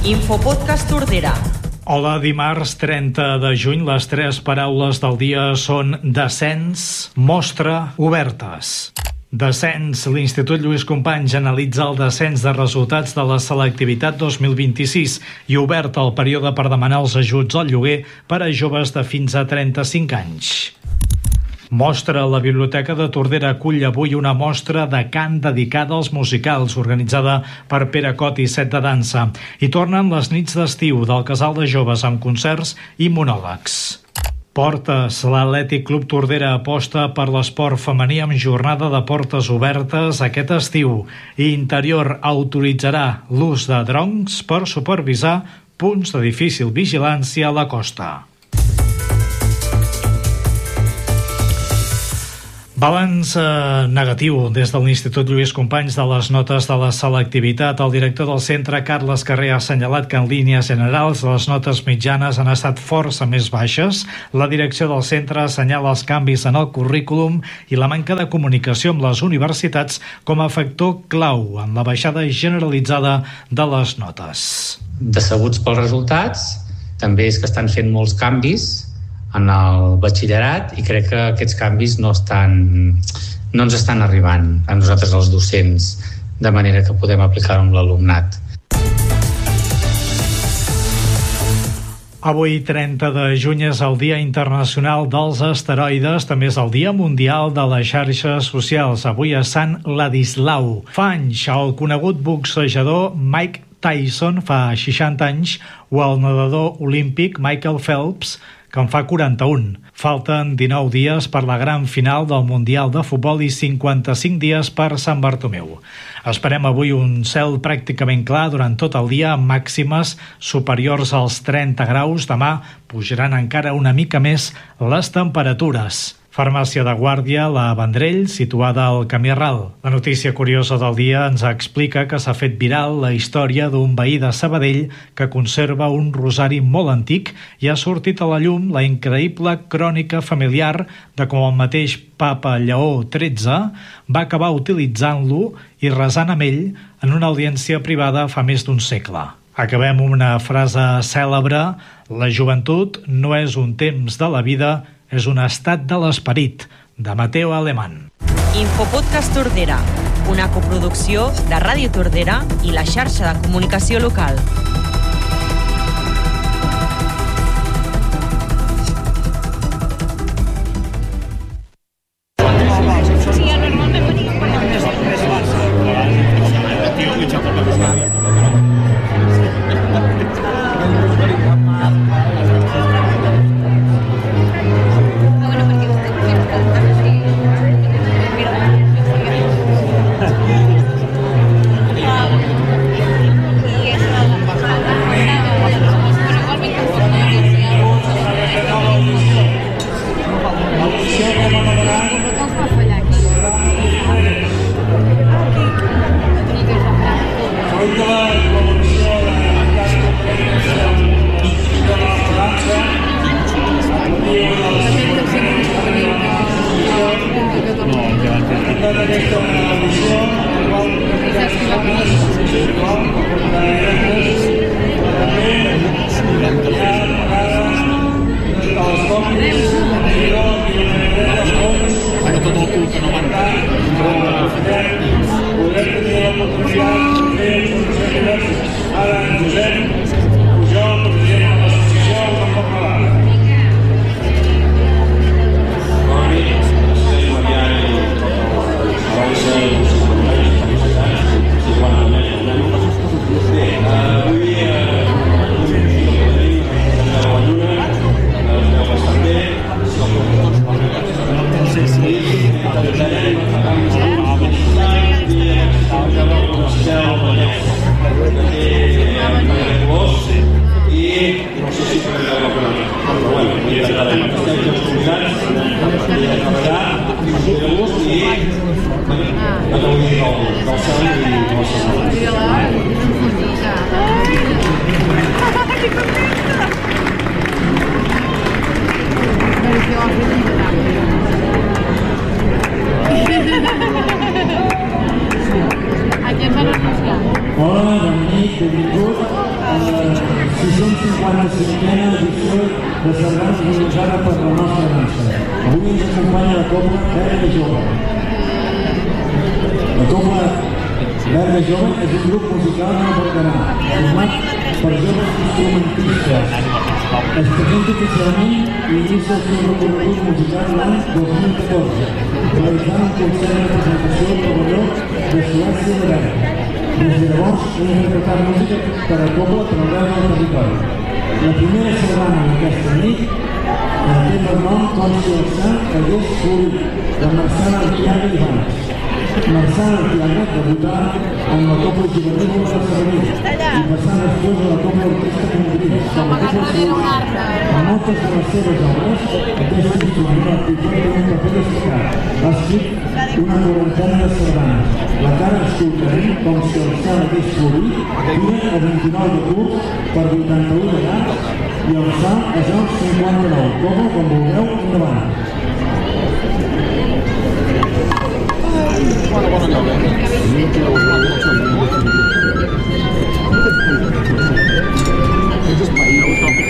Infopodcast Tordera. Hola, dimarts 30 de juny, les 3 paraules del dia són descens, mostra, obertes. Descens. L'Institut Lluís Companys analitza el descens de resultats de la selectivitat 2026 i obert el període per demanar els ajuts al lloguer per a joves de fins a 35 anys. Mostra. La Biblioteca de Tordera acull avui una mostra de cant dedicada als musicals, organitzada per Pere Cot i Set de Dansa. I tornen les nits d'estiu del Casal de Joves amb concerts i monòlegs. Portes. L'Atlètic Club Tordera aposta per l'esport femení amb jornada de portes obertes aquest estiu. I Interior autoritzarà l'ús de drons per supervisar punts de difícil vigilància a la costa. Balanç negatiu des de l'Institut Lluís Companys de les notes de la selectivitat. El director del centre, Carles Carrer, ha assenyalat que en línies generals les notes mitjanes han estat força més baixes. La direcció del centre assenyala els canvis en el currículum i la manca de comunicació amb les universitats com a factor clau en la baixada generalitzada de les notes. Decebuts pels resultats, també és que estan fent molts canvis en el batxillerat i crec que aquests canvis no ens estan arribant a nosaltres els docents de manera que podem aplicar-ho amb l'alumnat. Avui, 30 de juny, és el Dia Internacional dels Asteroides, també és el Dia Mundial de les Xarxes Socials. Avui és Sant Ladislau. Fa anys, el conegut boxejador Mike Tyson, fa 60 anys, o el nedador olímpic Michael Phelps, que en fa 41. Falten 19 dies per la gran final del Mundial de Futbol i 55 dies per Sant Bartomeu. Esperem avui un cel pràcticament clar durant tot el dia, amb màximes superiors als 30 graus. Demà pujaran encara una mica més les temperatures. Farmàcia de Guàrdia, la Vendrell, situada al Camí Ral. La notícia curiosa del dia ens explica que s'ha fet viral la història d'un veí de Sabadell que conserva un rosari molt antic i ha sortit a la llum la increïble crònica familiar de com el mateix papa Lleó XIII va acabar utilitzant-lo i resant amb ell en una audiència privada fa més d'un segle. Acabem amb una frase cèlebre: la joventut no és un temps de la vida, és un estat de l'esperit, de Mateo Alemán. Infopodcast Tordera, una coproducció de Ràdio Tordera i la xarxa de comunicació local. Hola, bona nit, benvingut. 655a edició de sardanes organitzada per la nostra dansa. Avui ens acompanya la Cobla Verda Jove. La Cobla Verda Jove és un grup musical de Berguedà, format per joves instrumentistes. Es presenta oficialment i inicia el seu recorregut musical l'any 2014, realitzant un concert de presentació al pavelló de Suècia de Berga. Des de llavors he interpretat música per a Cobla per arreu del territori. La primera sardana d'aquesta nit té per nom Consti el Sant hagués florit, de Marçal Artiaga i Valls. Marçal Artiaga debutà en la Cobla Juvenil de Sabadell i passà després a la Cobla Orquestra Congrida, com a Cobla Solista. En moltes de les seves obres, aquest instrument artístic té un paper destacat. Ha escrit una quarantena de sardanes. La cara escoltarem com si el Sant hagués florit, dia el 29 de curs per 81 edats i el Sant és el 59. Com vulgueu, endavant.